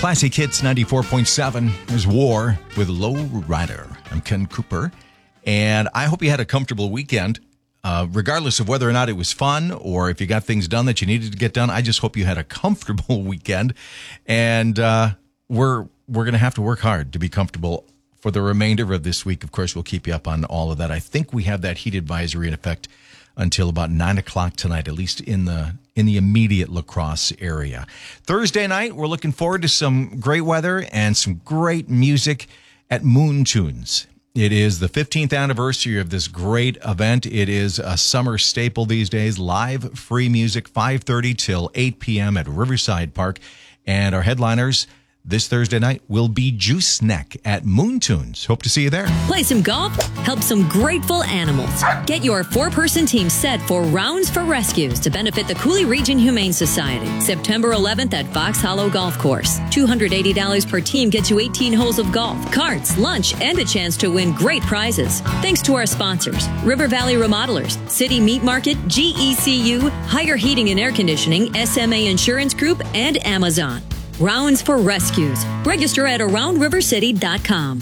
Classic Hits 94.7. There's War with Low Rider. I'm Ken Cooper, and I hope you had a comfortable weekend. Regardless of whether or not it was fun or if you got things done that you needed to get done, I just hope you had a comfortable weekend. And we're going to have to work hard to be comfortable for the remainder of this week. Of course, we'll keep you up on all of that. I think we have that heat advisory in effect until about 9 o'clock tonight, at least in the immediate La Crosse area. Thursday night, we're looking forward to some great weather and some great music at Moon Tunes. It is the 15th anniversary of this great event. It is a summer staple these days. Live free music, 5:30 till 8 p.m. at Riverside Park. And our headliners this Thursday night will be Juice Neck at Moon Tunes. Hope to see you there. Play some golf, help some grateful animals. Get your 4-person team set for Rounds for Rescues to benefit the Cooley Region Humane Society. September 11th at Fox Hollow Golf Course. $280 per team gets you 18 holes of golf, carts, lunch, and a chance to win great prizes. Thanks to our sponsors, River Valley Remodelers, City Meat Market, GECU, Higher Heating and Air Conditioning, SMA Insurance Group, and Amazon. Rounds for Rescues. Register at AroundRiverCity.com.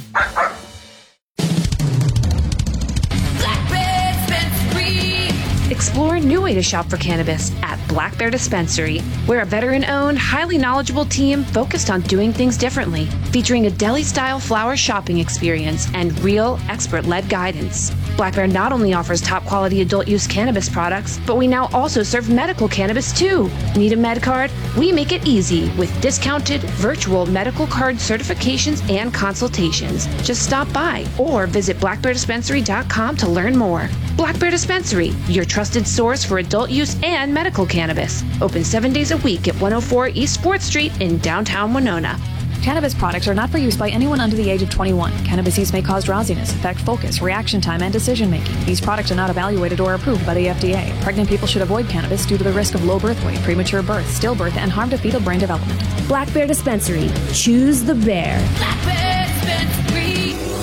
Explore a new way to shop for cannabis at Black Bear Dispensary. We're a veteran-owned, highly knowledgeable team focused on doing things differently, featuring a deli-style flower shopping experience and real, expert-led guidance. Black Bear not only offers top-quality adult-use cannabis products, but we now also serve medical cannabis too. Need a med card? We make it easy with discounted virtual medical card certifications and consultations. Just stop by or visit blackbeardispensary.com to learn more. Black Bear Dispensary, your trusted source for adult use and medical cannabis. Open 7 days a week at 104 East 4th Street in downtown Winona. Cannabis products are not for use by anyone under the age of 21. Cannabis use may cause drowsiness, affect focus, reaction time, and decision-making. These products are not evaluated or approved by the FDA. Pregnant people should avoid cannabis due to the risk of low birth weight, premature birth, stillbirth, and harm to fetal brain development. Black Bear Dispensary. Choose the bear. Black Bear Dispensary.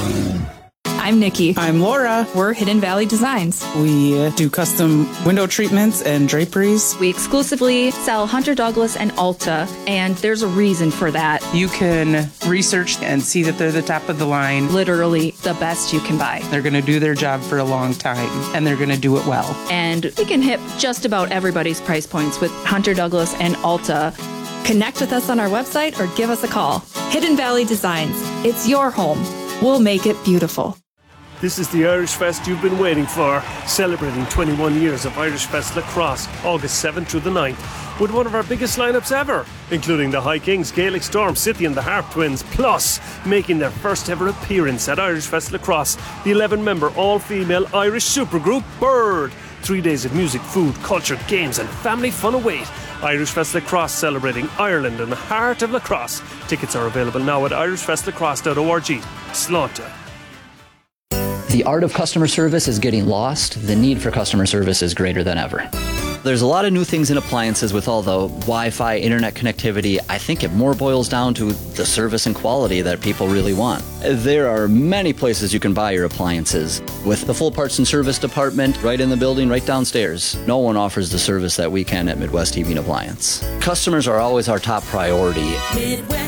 I'm Nikki. I'm Laura. We're Hidden Valley Designs. We do custom window treatments and draperies. We exclusively sell Hunter Douglas and Ulta, and there's a reason for that. You can research and see that they're the top of the line. Literally the best you can buy. They're going to do their job for a long time, and they're going to do it well. And we can hit just about everybody's price points with Hunter Douglas and Ulta. Connect with us on our website or give us a call. Hidden Valley Designs. It's your home. We'll make it beautiful. This is the Irish Fest you've been waiting for, celebrating 21 years of Irish Fest La Crosse, August 7th through the 9th, with one of our biggest lineups ever, including the High Kings, Gaelic Storm, City and the Harp Twins, plus making their first ever appearance at Irish Fest La Crosse, the 11-member all-female Irish supergroup Bird. 3 days of music, food, culture, games and family fun await. Irish Fest La Crosse, celebrating Ireland in the heart of La Crosse. Tickets are available now at irishfestlacrosse.org. Slaughter. The art of customer service is getting lost. The need for customer service is greater than ever. There's a lot of new things in appliances with all the Wi-Fi, internet connectivity. I think it more boils down to the service and quality that people really want. There are many places you can buy your appliances. With the full parts and service department right in the building, right downstairs, no one offers the service that we can at Midwest Heating Appliance. Customers are always our top priority. Midwest